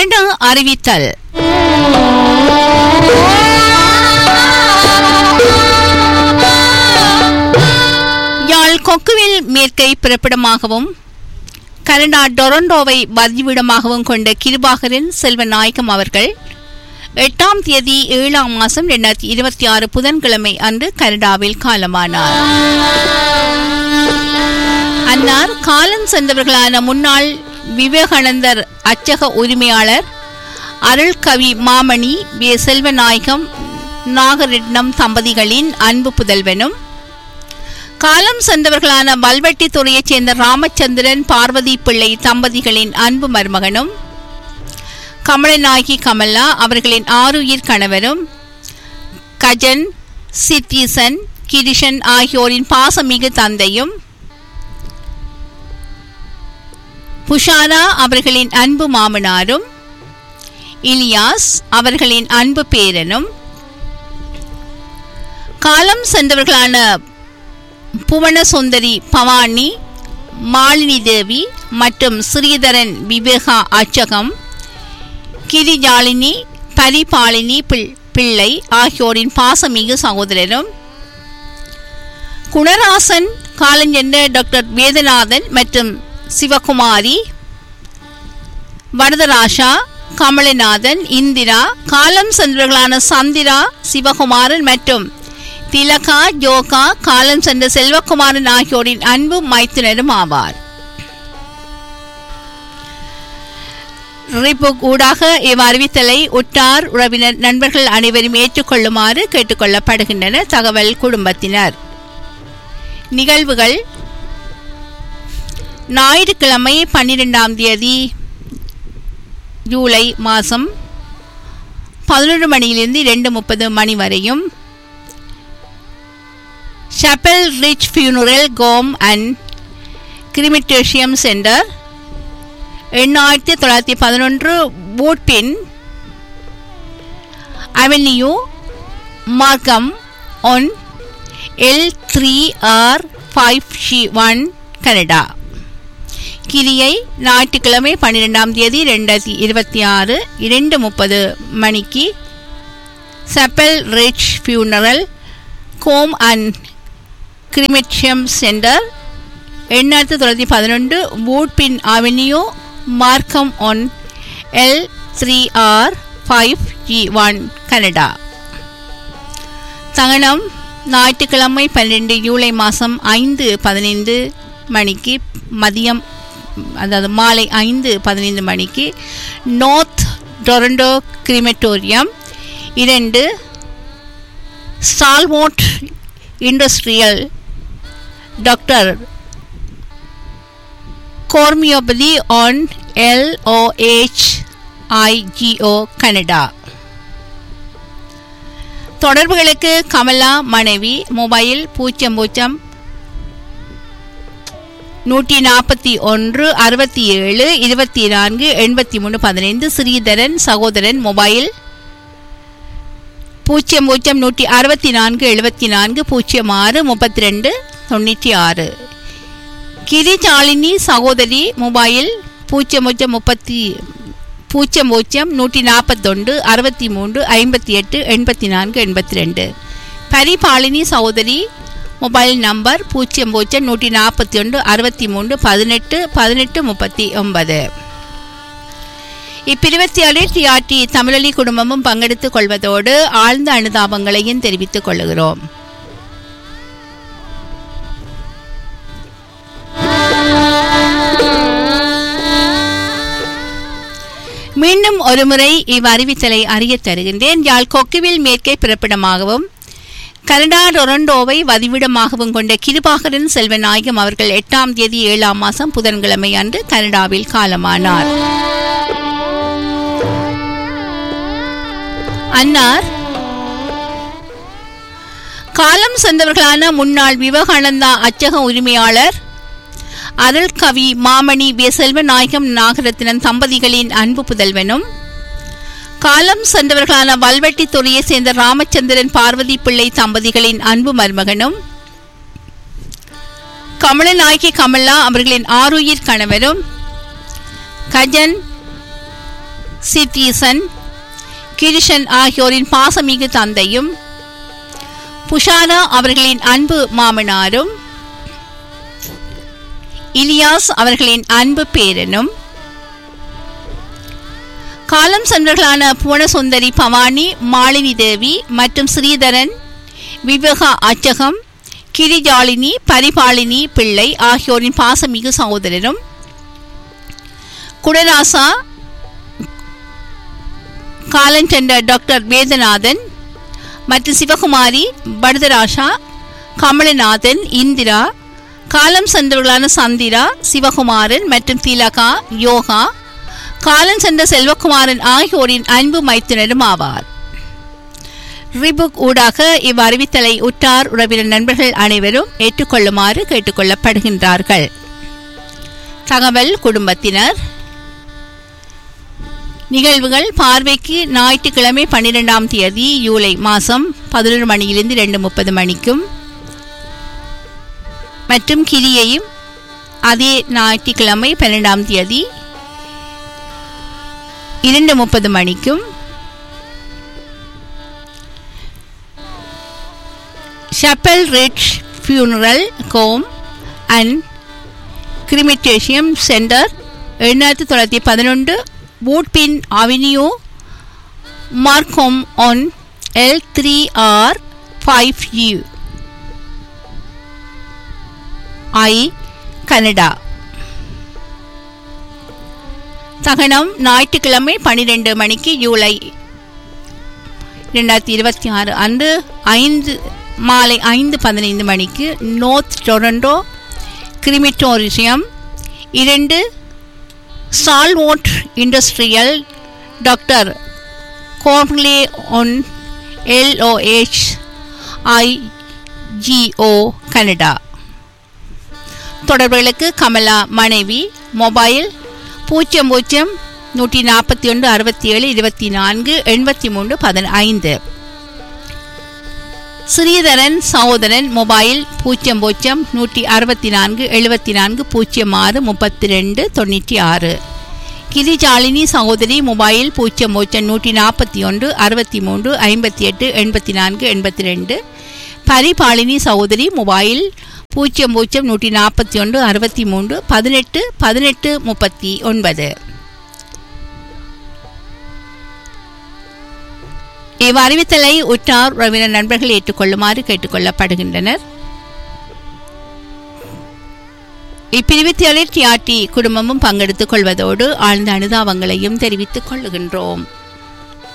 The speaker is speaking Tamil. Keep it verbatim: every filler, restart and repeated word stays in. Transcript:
கனடா அறிவித்தல். யாழ் கொக்குவில் மேற்கை பிறப்பிடமாகவும் கனடா டொரண்டோவை பதிவிடமாகவும் கொண்ட கிருபாகரன் செல்வநாயகம் அவர்கள் எட்டாம் தேதி ஏழாம் மாதம் இரண்டாயிரத்தி இருபத்தி ஆறு புதன்கிழமை அன்று கனடாவில் காலமானார். அன்னார் காலம் சென்றவர்களான முன்னாள் விவேகானந்தர் அச்சக உரிமையாளர் அருள்கவி மாமணி வே செல்வநாயகம் நாகரட்னம் தம்பதிகளின் அன்பு புதல்வனும், காலம் சென்றவர்களான வல்வெட்டி துறையைச் சேர்ந்த ராமச்சந்திரன் பார்வதி பிள்ளை தம்பதிகளின் அன்பு மருமகனும், கமலநாயகி கமலா அவர்களின் ஆருயிர் கணவரும், கஜன் சித்தீசன் கிரிஷன் ஆகியோரின் பாசமிகு தந்தையும், புஷாரா அவர்களின் அன்பு மாமனாரும், இலியாஸ் அவர்களின் அன்பு பேரனும், காலம் சென்றவர்களான புவனசுந்தரி பவானி, மாலினி தேவி மற்றும் ஸ்ரீதரன் விவேகா அச்சகம், கிரிஜாலினி பரிபாலினி பிள்ளை ஆகியோரின் பாசமிகு சகோதரரும், குணராசன் காலஞ்சென்ற டாக்டர் வேதநாதன் மற்றும் சிவகுமாரி, வரதராஷா, கமலநாதன், இந்திரா, காலம் சென்றவர்களான சந்திரா, சிவகுமாரன் மற்றும் திலகா, ஜோகா, காலம் சென்ற செல்வகுமாரன் ஆகியோரின் அன்பு மைத்துனரும் ஆவார். ரிபுக் ஊடாக இவ் அறிவித்தலை உற்றார் உறவினர் நண்பர்கள் அனைவரும் ஏற்றுக்கொள்ளுமாறு கேட்டுக்கொள்ளப்படுகின்றனர். தகவல் குடும்பத்தினர். நிகழ்வுகள் ஞாயிற்றுக்கிழமை பன்னிரெண்டாம் தேதி ஜூலை மாதம் பதினொன்று மணியிலிருந்து இரண்டு முப்பது மணி வரையும் ஷப்பல் rich funeral Kom and கிரிமிட்டேஷியம் centre, எண்ணாயிரத்தி தொள்ளாயிரத்தி பதினொன்று வூட்பின் அவென்யூ, மார்க்கம் one L three or five she one, Canada. கிரியை ஞாயிற்றுக்கிழமை பன்னிரெண்டாம் தேதி ரெண்டாயிரத்தி இருபத்தி ஆறு இரண்டு முப்பது மணிக்கு chappal rich funeral Kom and கிரிமிட்டேஷியம் centre, எண்ணாயிரத்தி தொள்ளாயிரத்தி பதினொன்று வூட்பின் அவென்யூ, மார்க்கம் one L three or five G one, Canada. தகனம் ஞாயிற்றுக்கிழமை பன்னிரெண்டு ஜூலை மாதம் ஐந்து பதினைந்து மணிக்கு மதியம், அதாவது மாலை ஐந்து பதினைந்து மணிக்கு நார்த் டொரண்டோ கிரிமட்டோரியம் இரண்டு, ஸ்டால்மோட் industrial doctor கோர்மியோபதி on L O H I G O, Canada. தொடர்புகளுக்கு கமலா மனைவி, மொபைல் பூஜ்ஜியம் பூஜ்ஜியம் நூற்றி நாற்பத்தி ஒன்று அறுபத்தி ஏழு இருபத்தி நான்கு எண்பத்தி மூணு பதினைந்து. ஸ்ரீதரன் சகோதரன், மொபைல் பூஜ்ஜியம் பூஜ்ஜியம் நூற்றி அறுபத்தி நான்கு எழுபத்தி நான்கு பூஜ்ஜியம் ஆறு முப்பத்தி ரெண்டு தொண்ணூற்றி ஆறு. கிரிஜாலினி சகோதரி, மொபைல் பூஜ்ஜியம் பூஜ்ஜியம் முப்பத்தி பூஜ்ஜியம் பூஜ்ஜியம் நூற்றி நாற்பத்தொன்று அறுபத்தி மூன்று ஐம்பத்தி எட்டு எண்பத்தி நான்கு எண்பத்தி ரெண்டு. பரிபாலினி சகோதரி, மொபைல் நம்பர் பூஜ்ஜியம் பூஜ்ஜியம் நூற்றி நாற்பத்தி ஒன்று அறுபத்தி மூன்று பதினெட்டு பதினெட்டு முப்பத்தி ஒன்பது. இப்பிரிவத்தியாளர் டிஆர்டி தமிழொலி குடும்பமும் பங்கெடுத்துக் கொள்வதோடு ஆழ்ந்த அனுதாபங்களையும் தெரிவித்துக் கொள்கிறோம். மீண்டும் ஒருமுறை இவ் அறிவித்தலை அறிய தருகின்றேன். யாழ் கொக்குவில் மேற்கை பிறப்பிடமாகவும் கனடா டொரண்டோவை வதிவிடமாகவும் கொண்ட கிருபாகரன் செல்வநாயகம் அவர்கள் எட்டாம் தேதி ஏழாம் மாதம் புதன்கிழமை அன்று கனடாவில் காலமானார். அன்னார் காலம் சென்றவர்களான முன்னாள் விவேகானந்தா அச்சக உரிமையாளர் அருள்கவி மாமணி வே செல்வநாயகம் நாகரத்னன் தம்பதிகளின் அன்பு புதல்வனும், காலம் சென்றவர்களான வல்வெட்டி துறையை சேர்ந்த ராமச்சந்திரன் பார்வதி பிள்ளை தம்பதிகளின் அன்பு மருமகனும், கமலநாயகி கமலா அவர்களின் ஆருயிர் கணவரும், கஜன் சிட்டிசன் கிருஷன் ஆகியோரின் பாசமிகு தந்தையும் புஷாரா அவர்களின் அன்பு மாமனாரும் இலியாஸ் அவர்களின் அன்பு பேரனும் காலம் சென்றவர்களான புவனசுந்தரி பவானி மாலினி தேவி மற்றும் ஸ்ரீதரன் விவேகா அச்சகம் கிரிஜாலினி பரிபாலினி பிள்ளை ஆகியோரின் பாசமிகு சகோதரரும் குடராசா காலஞ்சென்ற டாக்டர் வேதநாதன் மற்றும் சிவகுமாரி பரதராஷா கமலநாதன் இந்திரா காலம் சென்றவர்களான சந்திரா சிவகுமாரன் மற்றும் திலகா யோகா காலம் சென்ற செல்வகுமாரன் ஆகியோரின் அன்பு மைத்துனரும் ஆவார். ரிபுக் ஊடாக இவ்வறிவித்தலை உற்றார் உறவினர் நண்பர்கள் அனைவரும் ஏற்றுக்கொள்ளுமாறு கேட்டுக்கொள்ளப்படுகின்றார்கள். தகவல் குடும்பத்தினர். நிகழ்வுகள் பார்வைக்கு ஞாயிற்றுக்கிழமை பன்னிரெண்டாம் தேதி ஜூலை மாதம் பதினொரு மணியிலிருந்து இரண்டு முப்பது மணிக்கும் மற்றும் கிரியையும் அதே ஞாயிற்றுக்கிழமை பன்னிரெண்டாம் தேதி இரண்டு முப்பது மணிக்கும் ஷப்பல் ridge funeral home and கிரிமிட்டேஷியம் centre எண்ணாயிரத்தி தொள்ளாயிரத்தி பதினொன்று வூட்பின் avenue மார்க்ஹோம் on L three or five you I Canada. தகனம் ஞாயிற்றுக்கிழமை பன்னிரெண்டு மணிக்கு ஜூலை இரண்டாயிரத்தி இருபத்தி ஆறு அன்று ஐந்து மாலை ஐந்து பதினைந்து மணிக்கு நோர்த் டொரண்டோ கிரிமிட்டோரியம் இரண்டு சால்வோட் industrial doctor கோர்லே one LOH ஐஜிஓ Canada. தொடர்புகளுக்கு கமலா மனைவி மொபைல் பூஜ்ஜியம் பூஜ்ஜியம் நூற்றி நாற்பத்தி ஒன்று அறுபத்தி ஏழு இருபத்தி நான்கு எண்பத்தி மூன்று பதினைந்து. ஸ்ரீதரன் சகோதரன் மொபைல் பூஜ்ஜியம் பூஜ்ஜியம் நூற்றி அறுபத்தி நான்கு எழுபத்தி நான்கு பூஜ்ஜியம் ஆறு முப்பத்தி ரெண்டு தொண்ணூற்றி ஆறு. கிரிஜாலினி சகோதரி மொபைல் பூஜ்ஜியம் பூஜ்ஜியம் நூற்றி நாற்பத்தி ஒன்று அறுபத்தி மூன்று ஐம்பத்தி எட்டு எண்பத்தி நான்கு எண்பத்தி ரெண்டு. பரிபாலினி சகோதரி மொபைல் பூஜ்ஜியம் பூஜ்ஜியம் நூற்றி நாற்பத்தி ஒன்று அறுபத்தி மூன்று பதினெட்டு பதினெட்டு முப்பத்தி ஒன்பது. இவ்வறிவித்தலை உற்றார் உறவினர் நண்பர்கள் ஏற்றுக்கொள்ளுமாறு கேட்டுக்கொள்ளப்படுகின்றனர். இப்பிரிவித்தலில் டிஆர்டி குடும்பமும் பங்கெடுத்துக் கொள்வதோடு ஆழ்ந்த அனுதாபங்களையும் தெரிவித்துக் கொள்ளுகின்றோம்.